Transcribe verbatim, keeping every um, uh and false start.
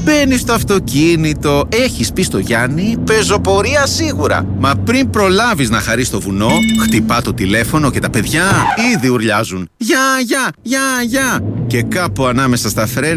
Μπαίνεις στο αυτοκίνητο, έχεις πει στο Γιάννη, πεζοπορία σίγουρα. Μα πριν προλάβεις να χαρείς το βουνό, χτυπά το τηλέφωνο και τα παιδιά ήδη ουρλιάζουν. Γεια, γεια, γεια, γεια. Και κάπου ανάμεσα στα φρένα